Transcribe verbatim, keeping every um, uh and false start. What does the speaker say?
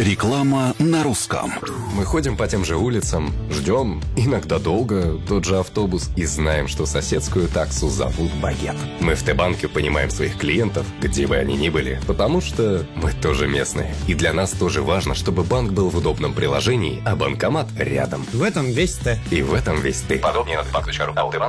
Реклама на русском. Мы ходим по тем же улицам, ждем, иногда долго, тот же автобус и знаем, что соседскую таксу зовут Багет. Мы в Т-банке понимаем своих клиентов, где бы они ни были, потому что мы тоже местные. И для нас тоже важно, чтобы банк был в удобном приложении, а банкомат рядом. В этом весь Т. И в этом весь ты. Подробнее на т банк точка ру. АО «Т-банк»